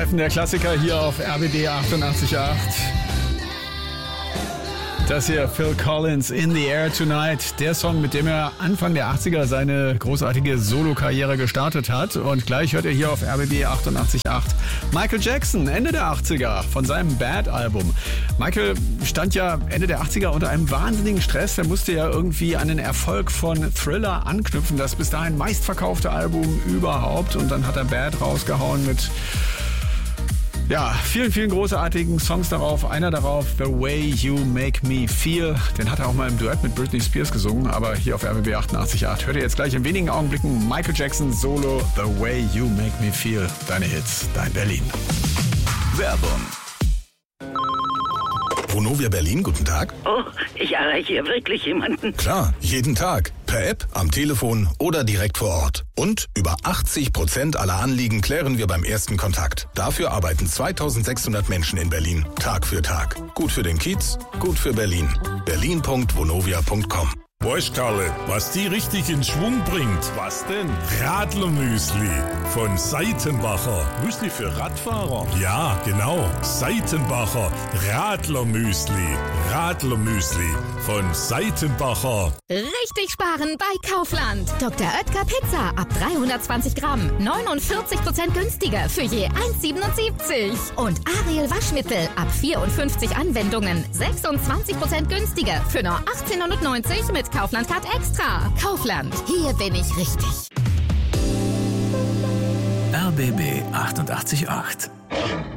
Treffen der Klassiker hier auf RBB 88.8. Das hier, Phil Collins, In the Air Tonight. Der Song, mit dem er Anfang der 80er seine großartige Solo-Karriere gestartet hat. Und gleich hört ihr hier auf RBB 88.8 Michael Jackson, Ende der 80er, von seinem Bad-Album. Michael stand ja Ende der 80er unter einem wahnsinnigen Stress. Er musste ja irgendwie an den Erfolg von Thriller anknüpfen, das bis dahin meistverkaufte Album überhaupt. Und dann hat er Bad rausgehauen mit vielen, vielen großartigen Songs darauf. Einer darauf, The Way You Make Me Feel. Den hat er auch mal im Duett mit Britney Spears gesungen. Aber hier auf RBB 88.8 hört ihr jetzt gleich in wenigen Augenblicken Michael Jackson Solo, The Way You Make Me Feel. Deine Hits, dein Berlin. Werbung. Vonovia Berlin, guten Tag. Oh, ich erreiche hier wirklich jemanden. Klar, jeden Tag. Per App, am Telefon oder direkt vor Ort. Und über 80% aller Anliegen klären wir beim ersten Kontakt. Dafür arbeiten 2600 Menschen in Berlin, Tag für Tag. Gut für den Kiez, gut für Berlin. berlin.vonovia.com. Weißt Karle, was die richtig in Schwung bringt? Was denn? Radlermüsli von Seitenbacher. Müsli für Radfahrer? Ja, genau. Seitenbacher Radlermüsli. Radlermüsli von Seitenbacher. Richtig sparen bei Kaufland. Dr. Oetker Pizza ab 320 Gramm. 49% günstiger für je 1,77. Und Ariel Waschmittel ab 54 Anwendungen. 26% günstiger für nur 18,90 mit Kaufland Card Extra. Kaufland, hier bin ich richtig. RBB 88.8